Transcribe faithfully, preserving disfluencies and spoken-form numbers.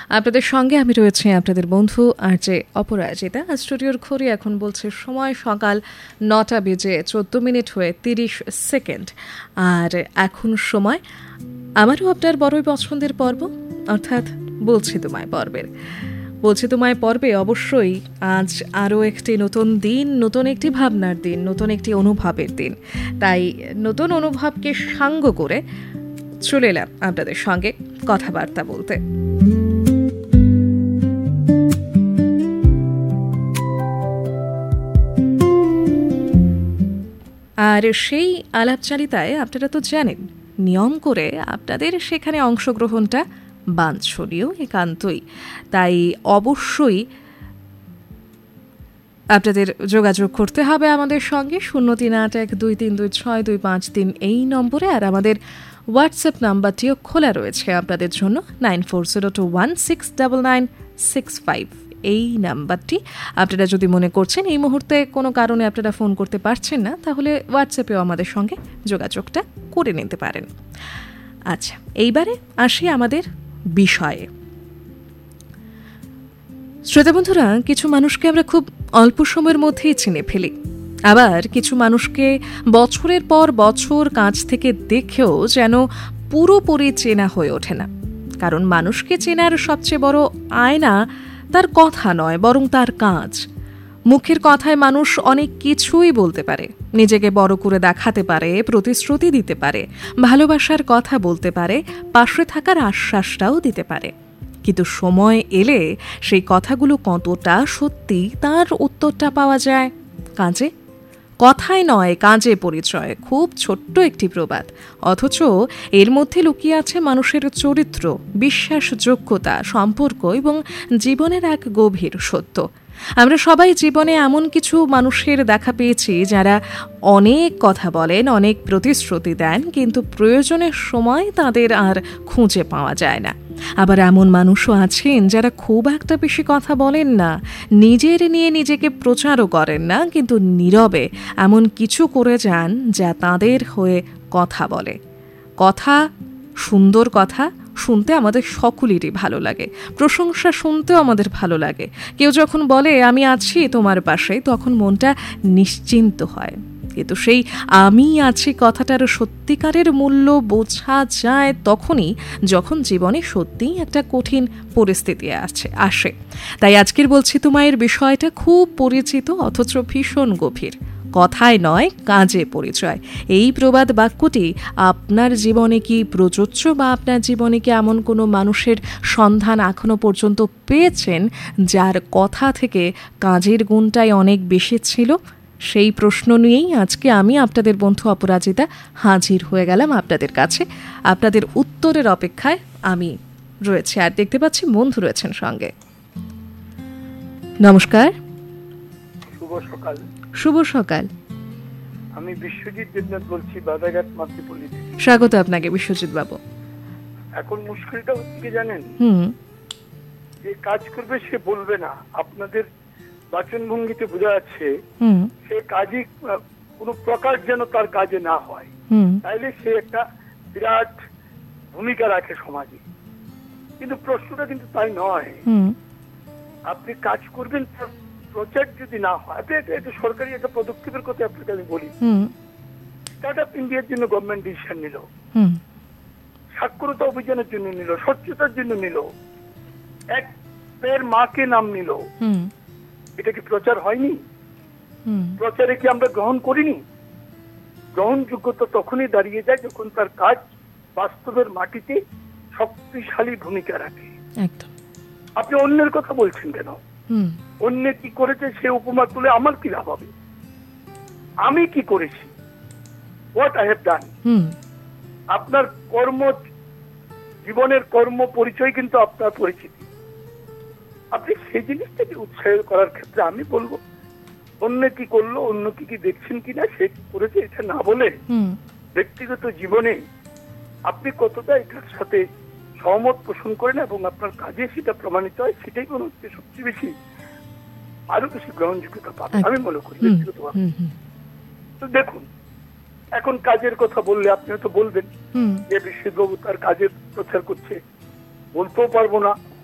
আপনাদের সঙ্গে আমি রয়েছি আপনাদের বন্ধু আর যে অপরাজিতা। স্টুডিওর ঘড়ি এখন বলছে সময় সকাল নটা বেজে চোদ্দ মিনিট হয়ে তিরিশ সেকেন্ড। আর এখন সময় আমারও আপনার বড়ই পছন্দের পর্ব, অর্থাৎ বলছি তোমায় পর্বের। বলছি তোমায় পর্বে অবশ্যই আজ আরও একটি নতুন দিন, নতুন একটি ভাবনার দিন, নতুন একটি অনুভবের দিন। তাই নতুন অনুভবকে সাঙ্গ করে চলে এলাম আপনাদের সঙ্গে কথাবার্তা বলতে। আর সেই আলাপচারিতায় আপনারা তো জানেন, নিয়ম করে আপনাদের সেখানে অংশগ্রহণটা বাঞ্ছনীয়, একান্তই। তাই অবশ্যই আপনাদের যোগাযোগ করতে হবে আমাদের সঙ্গে শূন্য তিন আট এক দুই তিন দুই ছয় দুই পাঁচ তিন এই নম্বরে। আর আমাদের হোয়াটসঅ্যাপ নাম্বারটিও খোলা রয়েছে আপনাদের জন্য, nine four zero two one six double nine six five এই নাম্বারটি। আপনারা যদি মনে করছেন এই মুহূর্তে কোনো কারণে আপনারা ফোন করতে পারছেন না, তাহলে হোয়াটসঅ্যাপেও আমাদের সঙ্গে যোগাযোগটা করে নিতে পারেন। আচ্ছা, এইবারে আসি আমাদের বিষয়ে। শ্রোতা বন্ধুরা, কিছু মানুষকে আমরা খুব অল্প সময়ের মধ্যেই চিনে ফেলি, আবার কিছু মানুষকে বছরের পর বছর কাছ থেকে দেখেও যেন পুরোপুরি চেনা হয়ে ওঠে না। কারণ মানুষকে চেনার সবচেয়ে বড় আয়না তার কথা নয়, বরং তার কাজ। মুখের কথায় মানুষ অনেক কিছুই বলতে পারে, নিজেকে বড় করে দেখাতে পারে, প্রতিশ্রুতি দিতে পারে, ভালোবাসার কথা বলতে পারে, পাশে থাকার আশ্বাসটাও দিতে পারে। কিন্তু সময় এলে সেই কথাগুলো কতটা সত্যি তার উত্তরটা পাওয়া যায় কাজে। কথায় নয়, কাজে পরিচয়। খুব ছোট্ট একটি প্রবাদ, অথচ এর মধ্যে লুকিয়ে আছে মানুষের চরিত্র, বিশ্বাসযোগ্যতা, সম্পর্ক এবং জীবনের এক গভীর সত্য। আমরা সবাই জীবনে এমন কিছু মানুষের দেখা পেয়েছি যারা অনেক কথা বলেন, অনেক প্রতিশ্রুতি দেন, কিন্তু প্রয়োজনের সময় তাদের আর খুঁজে পাওয়া যায় না। আবার এমন মানুষও আছেন যারা খুব একটা বেশি কথা বলেন না, নিজের নিয়ে নিজেকে প্রচারও করেন না, কিন্তু নীরবে এমন কিছু করে যান যা তাদের হয়ে কথা বলে। কথা, সুন্দর কথা শুনতে আমাদের সকলেরই ভালো লাগে, প্রশংসা শুনতেও আমাদের ভালো লাগে। কেউ যখন বলে আমি আছি তোমার পাশে, তখন মনটা নিশ্চিন্ত হয়। কিন্তু সেই আমি আছি কথাটার সত্যিকারের মূল্য বোঝা যায় তখনই যখন জীবনে সত্যিই একটা কঠিন পরিস্থিতি আছে আসে। তাই আজকের বলছি তোমায়ের বিষয়টা খুব পরিচিত, অথচ ভীষণ গভীর। কথায় নয়, কাজে পরিচয়। এই প্রবাদ বাক্যটি আপনার জীবনে কি প্রযোজ্য, বা আপনার জীবনে কি এমন কোনো মানুষের সন্ধান এখনো পর্যন্ত পেয়েছেন যার কথা থেকে কাজের গুণটাই অনেক বেশি ছিল? সেই প্রশ্ন নিয়েই আজকে আমি আপনাদের বন্ধু অপরাজিতা হাজির হয়ে গেলাম আপনাদের কাছে। আপনাদের উত্তরের অপেক্ষায় আমি রয়েছে, আর দেখতে পাচ্ছি বন্ধু রয়েছেন সঙ্গে। নমস্কার। শুভ সকাল। শুভ সকাল। আমি বিশ্বজিৎ দেবনাথ বলছি, বাদাঘাট মাতৃপল্লী থেকে। স্বাগত আপনাকে বিশ্বজিৎ বাবু। এখন মুশকিলটা হচ্ছে কি জানেন, হুম যে কাজ করবে সে বলবে না। আপনাদের বাচন ভঙ্গিতে বোঝা যাচ্ছে সে কাজই কোনো প্রকার যেন তার কাজে না হয়, তাইলে সে একটা বিরাট ভূমিকা রাখে সমাজে। কিন্তু প্রশ্নটা কিন্তু তাই নয়। আপনি কাজ করবেন, তার প্রচার যদি না হয়, এটা সরকারি একটা পদক্ষেপের কথা আপনাকে আমি বলি। স্টার্ট আপ ইন্ডিয়ার জন্য গভর্নমেন্ট ডিসিশন নিল, সাক্ষরতা অভিযানের জন্য নিল, স্বচ্ছতার জন্য নিল, এক পের মাকে নাম নিল। এটা কি প্রচার হয়নি? প্রচারে কি আমরা গ্রহণ করিনি? গ্রহণযোগ্যতা তখনই দাঁড়িয়ে যায় যখন তার কাজ বাস্তবের মাটিতে শক্তিশালী ভূমিকা রাখে। আপনি অন্যের কথা বলছেন কেন? অন্য কি করেছে সে উপমা তুলে আমার কি লাভ হবে? আমি কি করেছি, হোয়াট আই হ্যাভ ডান। আপনার কর্ম, জীবনের কর্ম পরিচয় কিন্তু আপনার পরিচিতি। আপনি সেই জিনিসটাকে উৎসাহ করার ক্ষেত্রে আমি বলবো, অন্য কি করলো, অন্য কি কি দেখছেন কিনা, সে করেছে এটা না বলে ব্যক্তিগত জীবনে আপনি কতটা এটার সাথে সহমত পোষণ করেন এবং আপনার কাজে সেটা প্রমাণিত হয়, সেটাই মনে হচ্ছে সবচেয়ে বেশি আরো বেশি গ্রহণযোগ্যতা পাবে আমি মনে করি ব্যক্তিগতভাবে। তো দেখুন, এখন কাজের কথা বললে আপনি হয়তো বলবেন যে বিশ্বজিৎবাবু তার কাজের প্রচার করছে, বলতেও পারবো না,